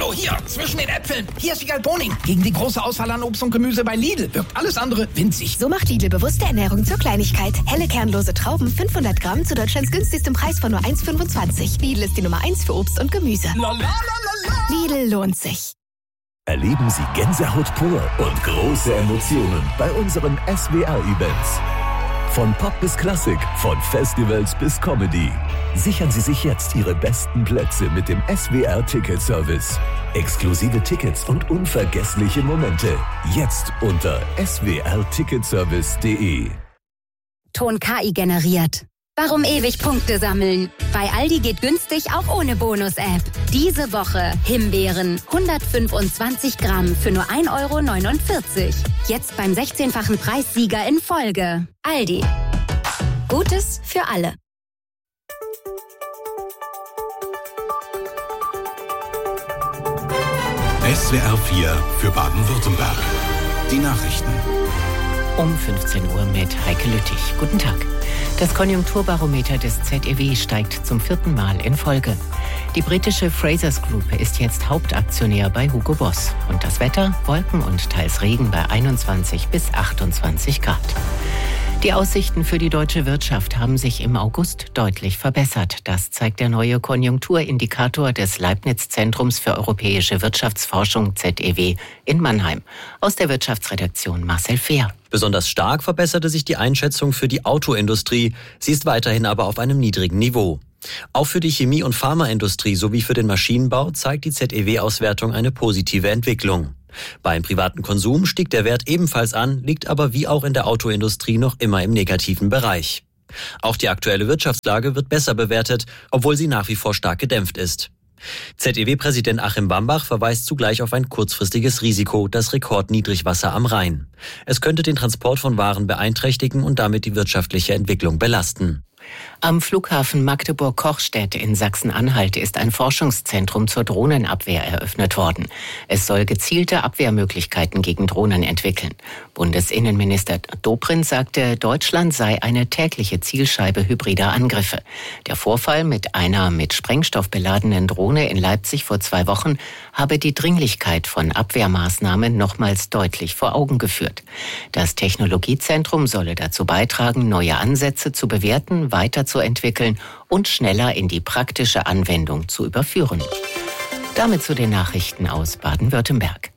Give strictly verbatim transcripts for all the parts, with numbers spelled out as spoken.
Oh, hier, zwischen den Äpfeln. Hier ist Wiegald Boning. Gegen die große Auswahl an Obst und Gemüse bei Lidl wirkt alles andere winzig. So macht Lidl bewusste Ernährung zur Kleinigkeit. Helle kernlose Trauben, fünfhundert Gramm zu Deutschlands günstigstem Preis von nur eins Komma fünfundzwanzig. Lidl ist die Nummer eins für Obst und Gemüse. La, la, la, la, la. Lidl lohnt sich. Erleben Sie Gänsehaut pur und große Emotionen bei unseren S W R-Events. Von Pop bis Klassik, von Festivals bis Comedy. Sichern Sie sich jetzt Ihre besten Plätze mit dem S W R-Ticket-Service. Exklusive Tickets und unvergessliche Momente. Jetzt unter s w r ticketservice punkt d e. Ton K I generiert. Warum ewig Punkte sammeln? Bei Aldi geht günstig auch ohne Bonus-App. Diese Woche Himbeeren hundertfünfundzwanzig Gramm für nur ein Euro neunundvierzig. Jetzt beim sechzehnfachen Preissieger in Folge. Aldi. Gutes für alle. S W R vier für Baden-Württemberg. Die Nachrichten. Um fünfzehn Uhr mit Heike Lüttich. Guten Tag. Das Konjunkturbarometer des Z E W steigt zum vierten Mal in Folge. Die britische Frasers Group ist jetzt Hauptaktionär bei Hugo Boss. Und das Wetter? Wolken und teils Regen bei einundzwanzig bis achtundzwanzig Grad. Die Aussichten für die deutsche Wirtschaft haben sich im August deutlich verbessert. Das zeigt der neue Konjunkturindikator des Leibniz-Zentrums für europäische Wirtschaftsforschung Z E W in Mannheim. Aus der Wirtschaftsredaktion Marcel Fehr. Besonders stark verbesserte sich die Einschätzung für die Autoindustrie. Sie ist weiterhin aber auf einem niedrigen Niveau. Auch für die Chemie- und Pharmaindustrie sowie für den Maschinenbau zeigt die Z E W-Auswertung eine positive Entwicklung. Beim privaten Konsum stieg der Wert ebenfalls an, liegt aber wie auch in der Autoindustrie noch immer im negativen Bereich. Auch die aktuelle Wirtschaftslage wird besser bewertet, obwohl sie nach wie vor stark gedämpft ist. Z E W-Präsident Achim Bambach verweist zugleich auf ein kurzfristiges Risiko, das Rekordniedrigwasser am Rhein. Es könnte den Transport von Waren beeinträchtigen und damit die wirtschaftliche Entwicklung belasten. Am Flughafen Magdeburg-Kochstedt in Sachsen-Anhalt ist ein Forschungszentrum zur Drohnenabwehr eröffnet worden. Es soll gezielte Abwehrmöglichkeiten gegen Drohnen entwickeln. Bundesinnenminister Dobrindt sagte, Deutschland sei eine tägliche Zielscheibe hybrider Angriffe. Der Vorfall mit einer mit Sprengstoff beladenen Drohne in Leipzig vor zwei Wochen habe die Dringlichkeit von Abwehrmaßnahmen nochmals deutlich vor Augen geführt. Das Technologiezentrum solle dazu beitragen, neue Ansätze zu bewerten, weiterzuentwickeln und schneller in die praktische Anwendung zu überführen. Damit zu den Nachrichten aus Baden-Württemberg.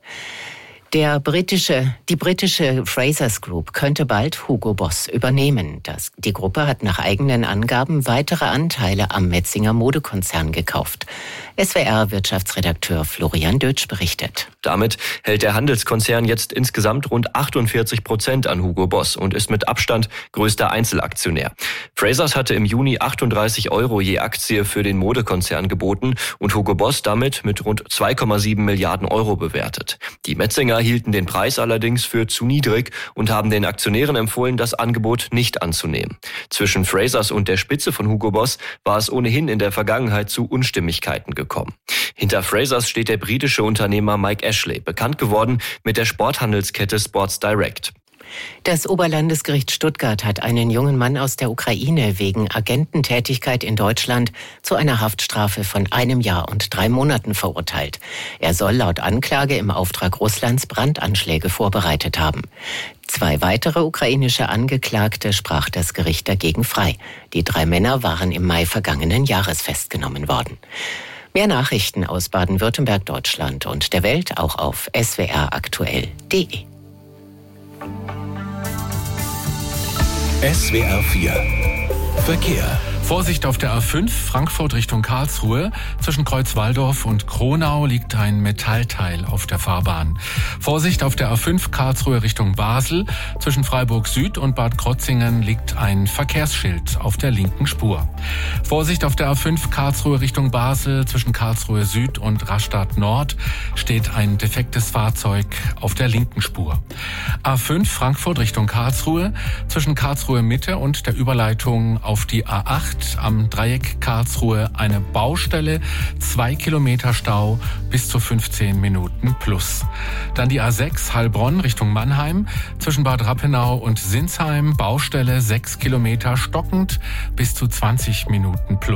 Der britische, die britische Frasers Group könnte bald Hugo Boss übernehmen. Das, die Gruppe hat nach eigenen Angaben weitere Anteile am Metzinger Modekonzern gekauft. S W R-Wirtschaftsredakteur Florian Dötsch berichtet. Damit hält der Handelskonzern jetzt insgesamt rund achtundvierzig Prozent an Hugo Boss und ist mit Abstand größter Einzelaktionär. Frasers hatte im Juni achtunddreißig Euro je Aktie für den Modekonzern geboten und Hugo Boss damit mit rund zwei Komma sieben Milliarden Euro bewertet. Die Metzinger hielten den Preis allerdings für zu niedrig und haben den Aktionären empfohlen, das Angebot nicht anzunehmen. Zwischen Frasers und der Spitze von Hugo Boss war es ohnehin in der Vergangenheit zu Unstimmigkeiten gekommen. Hinter Frasers steht der britische Unternehmer Mike Ashley, bekannt geworden mit der Sporthandelskette Sports Direct. Das Oberlandesgericht Stuttgart hat einen jungen Mann aus der Ukraine wegen Agententätigkeit in Deutschland zu einer Haftstrafe von einem Jahr und drei Monaten verurteilt. Er soll laut Anklage im Auftrag Russlands Brandanschläge vorbereitet haben. Zwei weitere ukrainische Angeklagte sprach das Gericht dagegen frei. Die drei Männer waren im Mai vergangenen Jahres festgenommen worden. Mehr Nachrichten aus Baden-Württemberg, Deutschland und der Welt auch auf s w r aktuell punkt d e. S W R vier Verkehr. Vorsicht auf der A fünf, Frankfurt Richtung Karlsruhe. Zwischen Kreuzwaldorf und Kronau liegt ein Metallteil auf der Fahrbahn. Vorsicht auf der A fünf, Karlsruhe Richtung Basel. Zwischen Freiburg Süd und Bad Krotzingen liegt ein Verkehrsschild auf der linken Spur. Vorsicht auf der A fünf, Karlsruhe Richtung Basel. Zwischen Karlsruhe Süd und Rastatt Nord steht ein defektes Fahrzeug auf der linken Spur. A fünf, Frankfurt Richtung Karlsruhe. Zwischen Karlsruhe Mitte und der Überleitung auf die A acht am Dreieck Karlsruhe eine Baustelle, zwei Kilometer Stau, bis zu fünfzehn Minuten plus. Dann die A sechs Heilbronn Richtung Mannheim, zwischen Bad Rappenau und Sinsheim, Baustelle, sechs Kilometer stockend, bis zu zwanzig Minuten plus.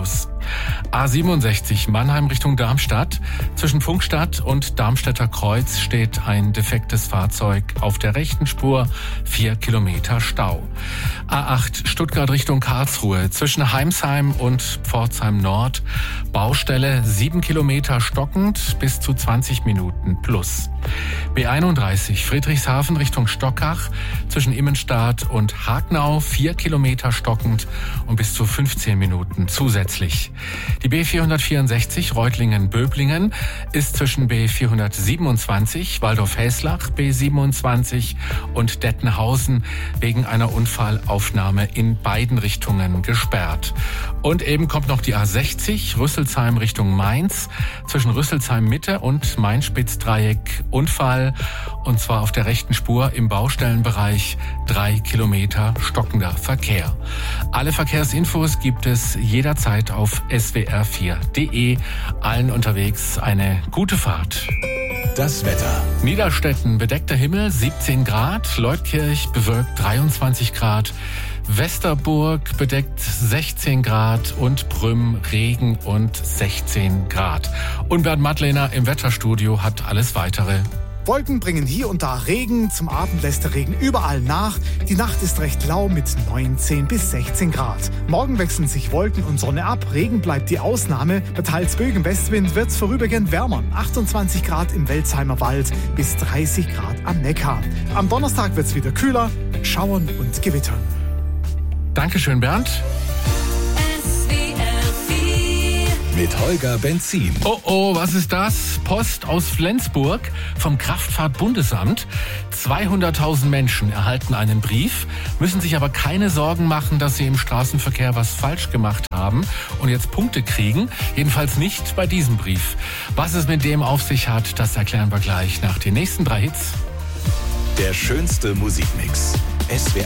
A siebenundsechzig Mannheim Richtung Darmstadt. Zwischen Pfungstadt und Darmstädter Kreuz steht ein defektes Fahrzeug auf der rechten Spur. Vier Kilometer Stau. A acht Stuttgart Richtung Karlsruhe. Zwischen Heimsheim und Pforzheim Nord. Baustelle sieben Kilometer stockend bis zu zwanzig Minuten plus. B einunddreißig Friedrichshafen Richtung Stockach. Zwischen Immenstadt und Hagnau vier Kilometer stockend und bis zu fünfzehn Minuten zusätzlich. Die B vierhundertvierundsechzig Reutlingen-Böblingen ist zwischen B vierhundertsiebenundzwanzig Waldorf-Häslach B siebenundzwanzig und Dettenhausen wegen einer Unfallaufnahme in beiden Richtungen gesperrt. Und eben kommt noch die A sechzig Rüsselsheim Richtung Mainz zwischen Rüsselsheim Mitte und Main-Spitz-Dreieck Unfall, und zwar auf der rechten Spur im Baustellenbereich. Drei Kilometer stockender Verkehr. Alle Verkehrsinfos gibt es jederzeit auf S W R vier punkt de. Allen unterwegs eine gute Fahrt. Das Wetter. Niederstetten bedeckter Himmel siebzehn Grad, Leutkirch bewölkt dreiundzwanzig Grad, Westerburg bedeckt sechzehn Grad und Prüm Regen und sechzehn Grad. Und Bernd Madlener im Wetterstudio hat alles Weitere. Wolken bringen hier und da Regen, zum Abend lässt der Regen überall nach. Die Nacht ist recht lau mit neunzehn bis sechzehn Grad. Morgen wechseln sich Wolken und Sonne ab, Regen bleibt die Ausnahme. Bei teils böigem Westwind wird's vorübergehend wärmer. achtundzwanzig Grad im Welzheimer Wald bis dreißig Grad am Neckar. Am Donnerstag wird's wieder kühler, Schauern und Gewittern. Dankeschön, Bernd. Mit Holger Benzin. Oh oh, was ist das? Post aus Flensburg vom Kraftfahrt-Bundesamt. zweihunderttausend Menschen erhalten einen Brief, müssen sich aber keine Sorgen machen, dass sie im Straßenverkehr was falsch gemacht haben und jetzt Punkte kriegen. Jedenfalls nicht bei diesem Brief. Was es mit dem auf sich hat, das erklären wir gleich nach den nächsten drei Hits. Der schönste Musikmix. S W R